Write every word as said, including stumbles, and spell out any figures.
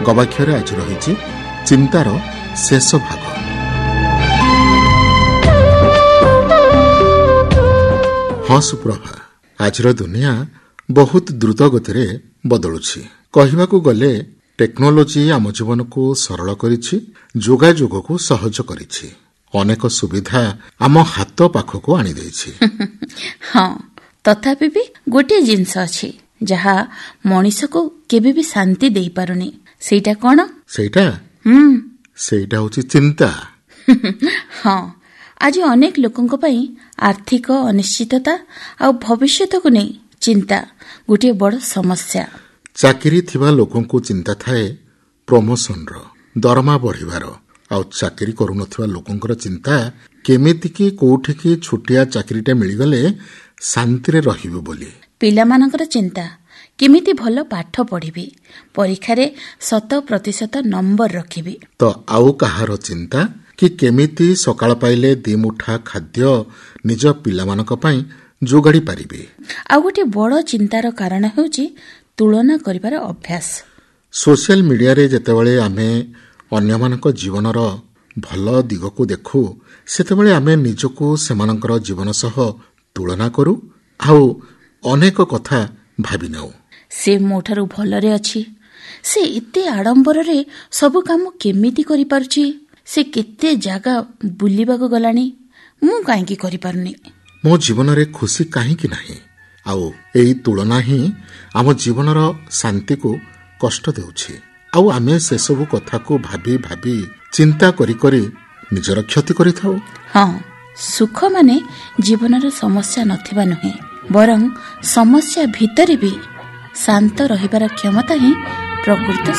ଗବାକ୍ଷରେ ଆଜି ରହିଛି ଚିନ୍ତାର ଶେଷ ଭାଗ। ହଁ ସୁପ୍ରଭା, ଆଜିର ଦୁନିଆ ବହୁତ ଦ୍ରୁତ ଗତିରେ ବଦଳୁଛି। କହିବାକୁ ଗଲେ ଟେକ୍ନୋଲୋଜି ଆମ ଜୀବନକୁ ସରଳ କରିଛି, ଯୋଗାଯୋଗକୁ ସହଜ କରିଛି, ଅନେକ ସୁବିଧା ଆମ ହାତ ପାଖକୁ ଆଣିଦେଇଛି। ହଁ, ତଥାପି ବି ଗୋଟିଏ ଜିନିଷ ଅଛି ଯାହା ମଣିଷକୁ କେବେ ବି ଶାନ୍ତି ଦେଇପାରୁନି। ସେଇଟା କ'ଣ? ସେଇଟା ସେଇଟା ହଉଛି ଚିନ୍ତା। ହଁ, ଆଜି ଅନେକ ଲୋକଙ୍କ ପାଇଁ ଆର୍ଥିକ ଅନିଶ୍ଚିତତା ଆଉ ଭବିଷ୍ୟତକୁ ନେଇ ଚିନ୍ତା ଗୋଟିଏ ବଡ଼ ସମସ୍ୟା। ଚାକିରି ଥିବା ଲୋକଙ୍କୁ ଚିନ୍ତା ଥାଏ ପ୍ରମୋସନର, ଦରମା ବଢ଼ିବାର। ଆଉ ଚାକିରି କରୁନଥିବା ଲୋକଙ୍କର ଚିନ୍ତା କେମିତିକି କୋଉଠିକି ଛୋଟିଆ ଚାକିରିଟା ମିଳିଗଲେ ଶାନ୍ତିରେ ରହିବେ ବୋଲି। ପିଲାମାନଙ୍କର ଚିନ୍ତା କେମିତି ଭଲ ପାଠ ପଢ଼ିବି, ପରୀକ୍ଷାରେ ଶତ ପ୍ରତିଶତ ନମ୍ବର ରଖିବି। ତ ଆଉ କାହାର ଚିନ୍ତା କି କେମିତି ସକାଳ ପାଇଲେ ଦି ମୁଠା ଖାଦ୍ୟ ନିଜ ପିଲାମାନଙ୍କ ପାଇଁ ଯୋଗାଡ଼ି ପାରିବେ। ଆଉ ଗୋଟିଏ ବଡ଼ ଚିନ୍ତାର କାରଣ ହେଉଛି ତୁଳନା କରିବାର ଅଭ୍ୟାସ। ସୋସିଆଲ ମିଡିଆରେ ଯେତେବେଳେ ଆମେ ଅନ୍ୟମାନଙ୍କ ଜୀବନର ଭଲ ଦିଗକୁ ଦେଖୁ, ସେତେବେଳେ ଆମେ ନିଜକୁ ସେମାନଙ୍କର ଜୀବନ ସହ ତୁଳନା କରୁ ଆଉ ଅନେକ କଥା ଭାବି ନେଉ। ସେ ମୋଠାରୁ ଭଲରେ ଅଛି, ସେ ଏତେ ଆଡମ୍ବରରେ ସବୁ କାମ କେମିତି କରିପାରୁଛି, ସେ କେତେ ଜାଗା ବୁଲିବାକୁ ଗଲାଣି, ମୁଁ କାହିଁକି କରିପାରୁନି? ମୋ ଜୀବନରେ ଖୁସି କାହିଁକି ନାହିଁ? ଆଉ ଏଇ ତୁଳନା ହିଁ ଆମ ଜୀବନର ଶାନ୍ତିକୁ କଷ୍ଟ ଦେଉଛି। ଆଉ ଆମେ ସେସବୁ କଥାକୁ ଭାବି ଭାବି ଚିନ୍ତା କରି କରି ନିଜର କ୍ଷତି କରିଥାଉ। ହଁ, ସୁଖ ମାନେ ଜୀବନର ସମସ୍ୟା ନଥିବା ନୁହେଁ, ବରଂ ସମସ୍ୟା ଭିତରେ ବି ଶାନ୍ତ ରହିବାର କ୍ଷମତା ହିଁ ପ୍ରକୃତ